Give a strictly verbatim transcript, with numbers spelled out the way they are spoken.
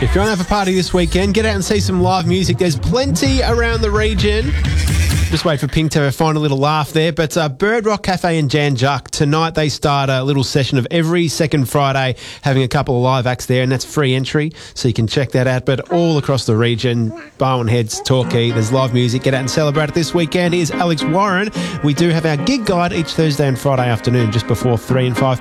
If you want to have a party this weekend, get out and see some live music. There's plenty around the region. Just wait for Pink to have a final little laugh there. But uh, Bird Rock Cafe in Jan Juc, tonight they start a little session of every second Friday, having a couple of live acts there, and that's free entry, so you can check that out. But all across the region, Barwon Heads, Torquay, there's live music. Get out and celebrate it this weekend. Here's Alex Warren. We do have our gig guide each Thursday and Friday afternoon, just before three and five